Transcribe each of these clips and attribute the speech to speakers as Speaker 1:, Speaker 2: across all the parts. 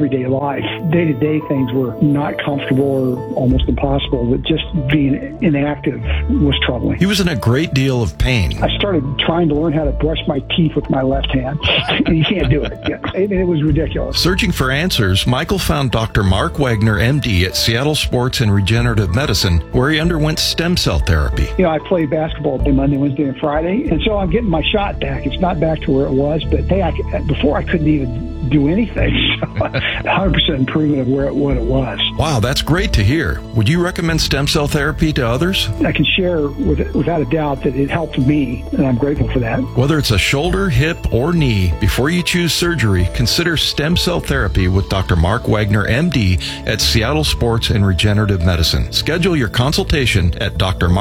Speaker 1: everyday life. Day-to-day things were not comfortable or almost impossible, but just being inactive was troubling.
Speaker 2: He was in a great deal of pain.
Speaker 1: I started trying to learn how to brush my teeth with my left hand, and you can't do it. It was ridiculous.
Speaker 2: Searching for answers, Michael found Dr. Mark Wagner, MD, at Seattle Sports and Regenerative Medicine, where he underwent stem cell therapy.
Speaker 1: I played basketball Monday, Wednesday, and Friday, and so I'm getting my shot back. It's not back to where it was, but hey, before I couldn't even do anything. So 100% improvement of what it was.
Speaker 2: Wow, that's great to hear. Would you recommend stem cell therapy to others?
Speaker 1: I can share without a doubt that it helped me, and I'm grateful for that.
Speaker 2: Whether it's a shoulder, hip, or knee, before you choose surgery, consider stem cell therapy with Dr. Mark Wagner, MD, at Seattle Sports and Regenerative Medicine. Schedule your consultation at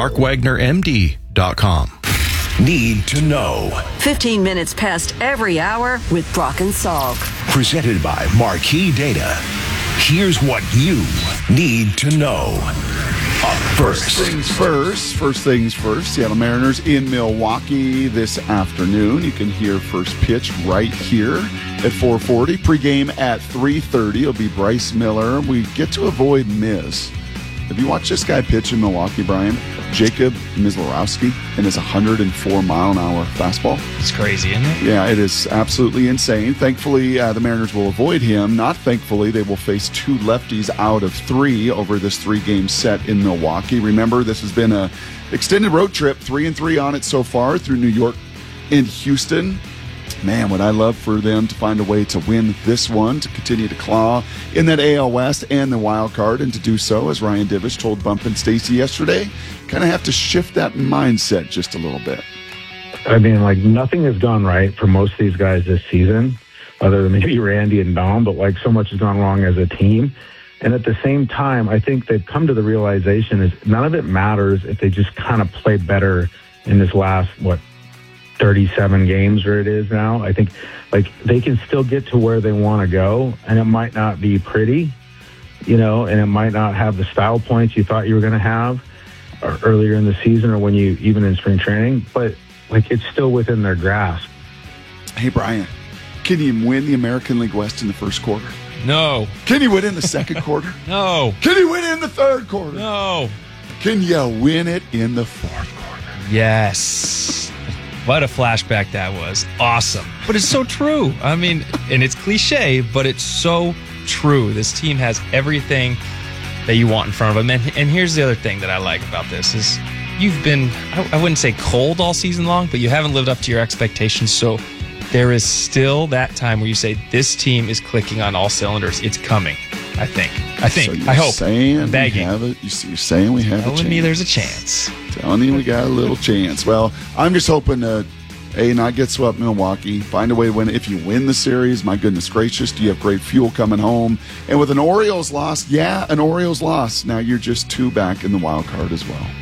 Speaker 2: drmarkwagnermd.com.
Speaker 3: Need to know.
Speaker 4: 15 minutes past every hour with Brock and Salk.
Speaker 3: Presented by Marquee Data. Here's what you need to know. Up first.
Speaker 5: First things first. Seattle Mariners in Milwaukee this afternoon. You can hear first pitch right here at 4:40. Pregame at 3:30. It'll be Bryce Miller. We get to avoid Miz. Have you watched this guy pitch in Milwaukee, Brian? Jacob Mizlorowski and his 104-mile-an-hour fastball.
Speaker 6: It's crazy, isn't it?
Speaker 5: Yeah, it is absolutely insane. Thankfully, the Mariners will avoid him. Not thankfully, they will face two lefties out of three over this three-game set in Milwaukee. Remember, this has been an extended road trip, 3-3 on it so far through New York and Houston. Man, would I love for them to find a way to win this one, to continue to claw in that AL West and the wild card, and to do so, as Ryan Divish told Bump and Stacy yesterday, kind of have to shift that mindset just a little bit.
Speaker 7: I mean, nothing has gone right for most of these guys this season, other than maybe Randy and Dom, but so much has gone wrong as a team. And at the same time, I think they've come to the realization is none of it matters if they just kind of play better in this last, 37 games where it is now. I think they can still get to where they want to go, and it might not be pretty, and it might not have the style points you thought you were going to have earlier in the season or when you even in spring training, but it's still within their grasp.
Speaker 5: Hey, Brian, can you win the American League West in the first quarter?
Speaker 6: No.
Speaker 5: Can you win in the second quarter?
Speaker 6: No.
Speaker 5: Can you win in the third quarter?
Speaker 6: No.
Speaker 5: Can you win it in the fourth quarter?
Speaker 6: Yes. What a flashback that was. Awesome. But it's so true. I mean, and it's cliche, but it's so true. This team has everything that you want in front of them. And here's the other thing that I like about this is you've been, I wouldn't say cold all season long, but you haven't lived up to your expectations. So there is still that time where you say, this team is clicking on all cylinders. It's coming, I think.
Speaker 5: So
Speaker 6: I hope.
Speaker 5: Saying
Speaker 6: begging.
Speaker 5: You're saying we have a chance.
Speaker 6: Telling me there's a chance.
Speaker 5: Telling you we got a little chance. Well, I'm just hoping to, not get swept in Milwaukee, find a way to win. If you win the series, my goodness gracious, do you have great fuel coming home? And with an Orioles loss, an Orioles loss. Now you're just two back in the wild card as well.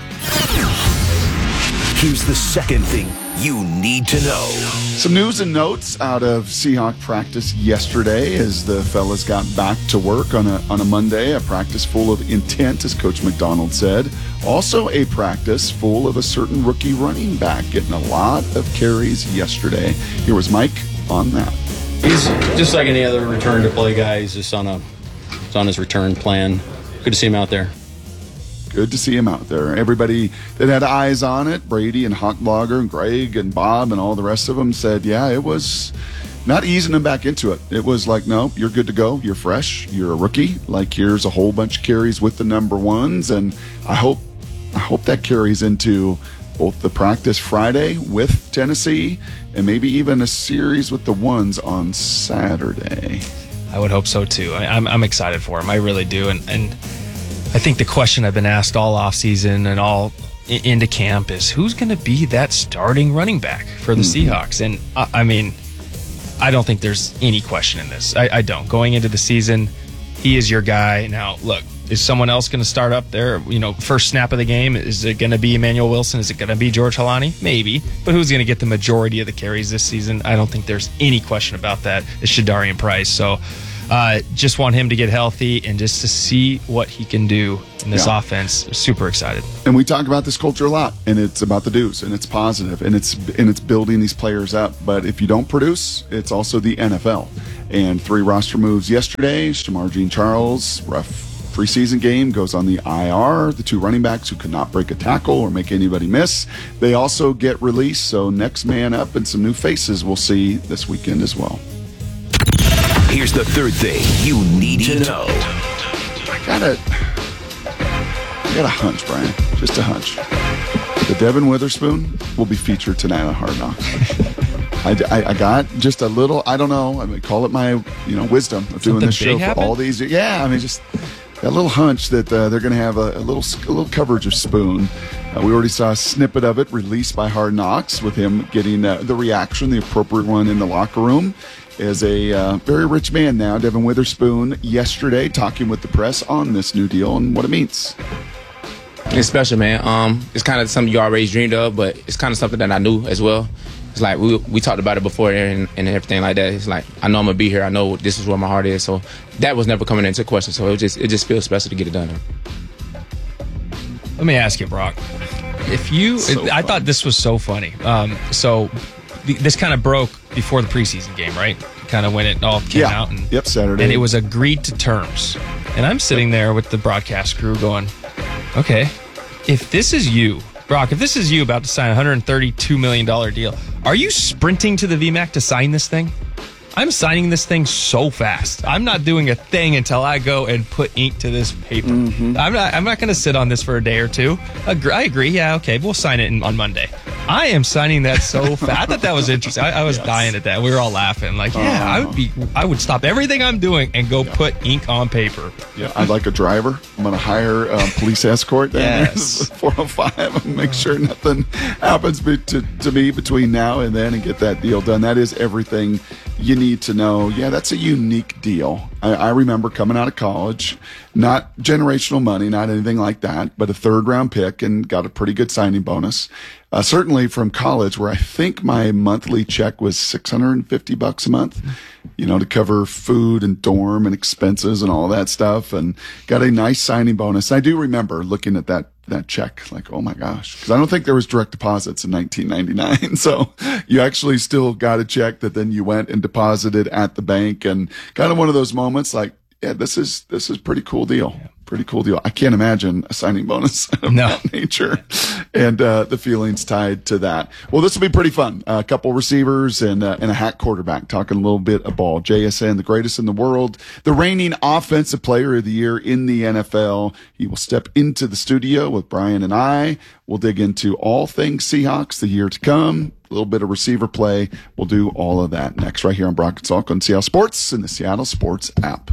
Speaker 3: Here's the second thing you need to know.
Speaker 5: Some news and notes out of Seahawk practice yesterday as the fellas got back to work on a Monday, a practice full of intent, as Coach McDonald said. Also a practice full of a certain rookie running back getting a lot of carries yesterday. Here was Mike on that.
Speaker 8: He's just like any other return to play guy. He's just on his return plan. Good to see him out there.
Speaker 5: Good to see him out there. Everybody that had eyes on it, Brady and Hawkblogger and Greg and Bob and all the rest of them said, it was not easing him back into it. It was like, no, you're good to go. You're fresh. You're a rookie. Here's a whole bunch of carries with the number ones. And I hope that carries into both the practice Friday with Tennessee and maybe even a series with the ones on Saturday.
Speaker 6: I would hope so too. I'm excited for him. I really do. And I think the question I've been asked all offseason and all into camp is who's going to be that starting running back for the Seahawks? And I mean, I don't think there's any question in this. I don't. Going into the season, he is your guy. Now, look, is someone else going to start up there? First snap of the game, is it going to be Emmanuel Wilson? Is it going to be George Halani? Maybe. But who's going to get the majority of the carries this season? I don't think there's any question about that. It's Shadarian Price. So Just want him to get healthy and just to see what he can do in this offense. Super excited.
Speaker 5: And we talk about this culture a lot, and it's about the dues, and it's positive, and it's building these players up. But if you don't produce, it's also the NFL. And 3 roster moves yesterday. Shamar Jean-Charles, rough preseason game, goes on the IR. The 2 running backs who could not break a tackle or make anybody miss, they also get released. So next man up and some new faces we'll see this weekend as well.
Speaker 3: Here's the third thing you need to know.
Speaker 5: I got a hunch, Brian. Just a hunch. The Devin Witherspoon will be featured tonight on Hard Knocks. I got just a little, I don't know, I mean, call it my wisdom of doing this show for all these years. Yeah, I mean, just a little hunch that they're going to have a little coverage of Spoon. We already saw a snippet of it released by Hard Knocks with him getting the reaction, the appropriate one in the locker room. As a very rich man now, Devin Witherspoon, yesterday talking with the press on this new deal and what it means.
Speaker 9: It's special, man. It's kind of something you always dreamed of, but it's kind of something that I knew as well. It's like we talked about it before and everything like that. It's like I know I'm gonna be here. I know this is where my heart is. So that was never coming into question. So it just feels special to get it done.
Speaker 6: Let me ask you, Brock. I thought this was so funny. This kind of broke before the preseason game, right? Kind of when it all came out. And,
Speaker 5: Saturday.
Speaker 6: And it was agreed to terms. And I'm sitting there with the broadcast crew going, okay, if this is you, Brock, if this is you about to sign a $132 million deal, are you sprinting to the VMAC to sign this thing? I'm signing this thing so fast. I'm not doing a thing until I go and put ink to this paper. Mm-hmm. I'm not going to sit on this for a day or two. I agree. Yeah, okay, we'll sign it on Monday. I am signing that so fast. I thought that was interesting. I was dying at that. We were all laughing. Like, I would stop everything I'm doing and go put ink on paper.
Speaker 5: Yeah, I'd like a driver. I'm going to hire a police escort down there, 405, and make sure nothing happens to me between now and then and get that deal done. That is everything you need to know. Yeah, that's a unique deal. I remember coming out of college, not generational money, not anything like that, but a 3rd-round pick and got a pretty good signing bonus. Certainly from college, where I think my monthly check was $650 a month, to cover food and dorm and expenses and all that stuff, and got a nice signing bonus. I do remember looking at that check, like, oh my gosh, because I don't think there was direct deposits in 1999. So you actually still got a check that then you went and deposited at the bank, and kind of one of those moments like, yeah, this is pretty cool deal. Pretty cool deal. I can't imagine a signing bonus of that nature and the feelings tied to that. Well, this will be pretty fun. A couple receivers and a hack quarterback talking a little bit of ball. JSN, the greatest in the world, the reigning offensive player of the year in the NFL. He will step into the studio with Brian and I. We'll dig into all things Seahawks the year to come. A little bit of receiver play. We'll do all of that next right here on Brock and Salk on Seattle Sports and the Seattle Sports app.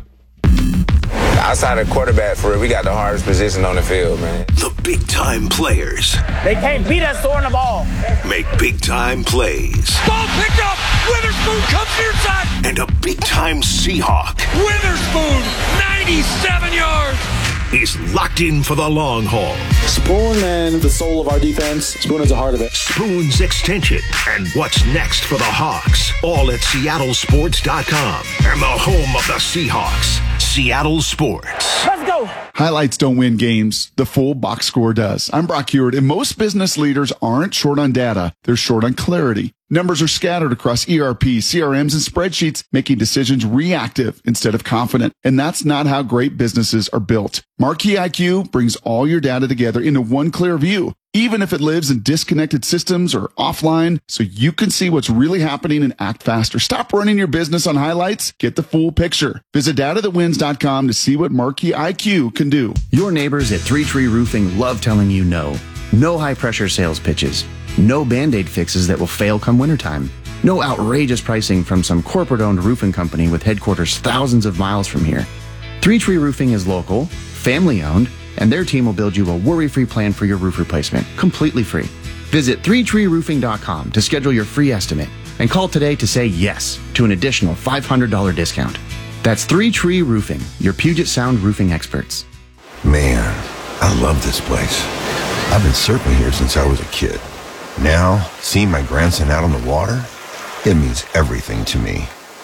Speaker 10: Outside of quarterback, for real, we got the hardest position on the field, man.
Speaker 3: The big-time players.
Speaker 11: They can't beat us throwing the ball.
Speaker 3: Make big-time plays.
Speaker 11: Ball picked up. Witherspoon comes near side.
Speaker 3: And a big-time Seahawk.
Speaker 11: Witherspoon, 97 yards.
Speaker 3: Is locked in for the long haul.
Speaker 12: Spoon and the soul of our defense. Spoon is the heart of it.
Speaker 3: Spoon's extension. And what's next for the Hawks. All at SeattleSports.com. And the home of the Seahawks. Seattle Sports.
Speaker 11: Let's go.
Speaker 5: Highlights don't win games. The full box score does. I'm Brock Heward, and most business leaders aren't short on data. They're short on clarity. Numbers are scattered across ERP, CRMs, and spreadsheets, making decisions reactive instead of confident. And that's not how great businesses are built. Marquee IQ brings all your data together into one clear view, even if it lives in disconnected systems or offline, so you can see what's really happening and act faster. Stop running your business on highlights. Get the full picture. Visit datathatwins.com to see what Marquee IQ can do.
Speaker 13: Your neighbors at 3 Tree Roofing love telling you no. No high-pressure sales pitches. No Band-Aid fixes that will fail come wintertime. No outrageous pricing from some corporate-owned roofing company with headquarters thousands of miles from here. 3 Tree Roofing is local, family-owned, and their team will build you a worry-free plan for your roof replacement, completely free. Visit 3treeroofing.com to schedule your free estimate and call today to say yes to an additional $500 discount. That's 3 Tree Roofing, your Puget Sound roofing experts.
Speaker 14: Man, I love this place. I've been surfing here since I was a kid. Now, seeing my grandson out on the water, it means everything to me.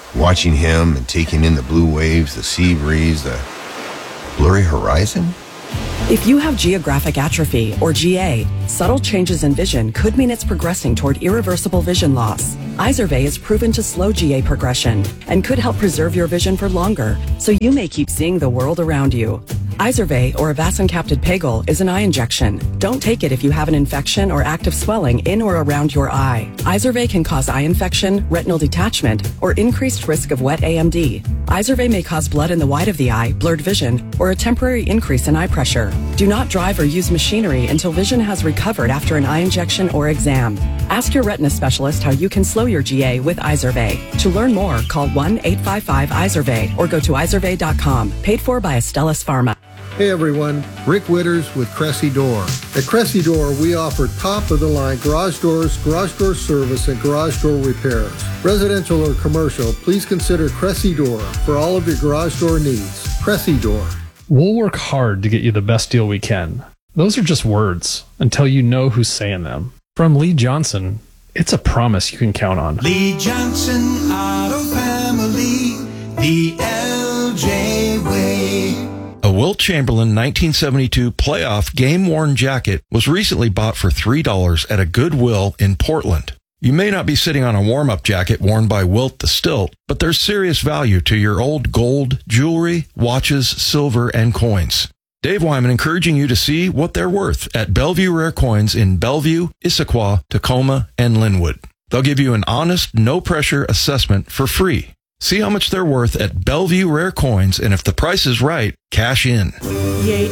Speaker 14: Watching him and taking in the blue waves, the sea breeze, the blurry horizon?
Speaker 15: If you have geographic atrophy, or GA, subtle changes in vision could mean it's progressing toward irreversible vision loss. Izervay is proven to slow GA progression and could help preserve your vision for longer, so you may keep seeing the world around you. Izervay, or avacincaptad pegol, is an eye injection. Don't take it if you have an infection or active swelling in or around your eye. Izervay can cause eye infection, retinal detachment, or increased risk of wet AMD. Izervay may cause blood in the white of the eye, blurred vision, or a temporary increase in eye pressure. Do not drive or use machinery until vision has recovered after an eye injection or exam. Ask your retina specialist how you can slow your GA with Izervay. To learn more, call 1-855-IZERVAY or go to izervay.com. Paid for by Astellas Pharma.
Speaker 16: Hey everyone, Rick Witters with Cressy Door. At Cressy Door, we offer top-of-the-line garage doors, garage door service, and garage door repairs. Residential or commercial, please consider Cressy Door for all of your garage door needs. Cressy Door.
Speaker 17: We'll work hard to get you the best deal we can. Those are just words until you know who's saying them. From Lee Johnson, it's a promise you can count on.
Speaker 18: Lee Johnson Auto Family, the LJ way.
Speaker 2: A Wilt Chamberlain 1972 playoff game-worn jacket was recently bought for $3 at a Goodwill in Portland. You may not be sitting on a warm-up jacket worn by Wilt the Stilt, but there's serious value to your old gold, jewelry, watches, silver, and coins. Dave Wyman encouraging you to see what they're worth at Bellevue Rare Coins in Bellevue, Issaquah, Tacoma, and Linwood. They'll give you an honest, no-pressure assessment for free. See how much they're worth at Bellevue Rare Coins, and if the price is right, cash in.
Speaker 15: Yay.